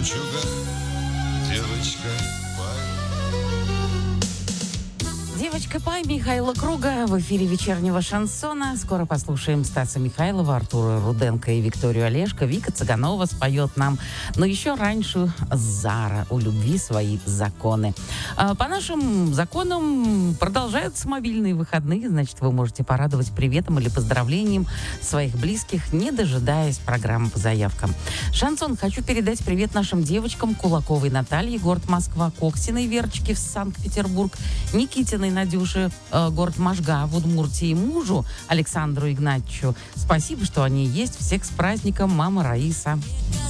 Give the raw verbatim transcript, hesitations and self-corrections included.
жемчуга, девочка Пай. Девочка Пай Михаила Круга в эфире вечернего шансона. Скоро послушаем Стаса Михайлова, Артура Руденко и Викторию Олешко. Вика Цыганова споет нам. Но еще раньше Зара. У любви свои законы. А, по нашим законам продолжаются мобильные выходные. Значит, вы можете порадовать приветом или поздравлением своих близких, не дожидаясь программы по заявкам. Шансон. Хочу передать привет нашим девочкам. Кулаковой Наталье, город Москва, Коксиной Верочке в Санкт-Петербург, Никитиной Надюше, э, город Можга в Удмуртии, мужу Александру Игнатьевичу. Спасибо, что они есть. Всех с праздником, мама Раиса.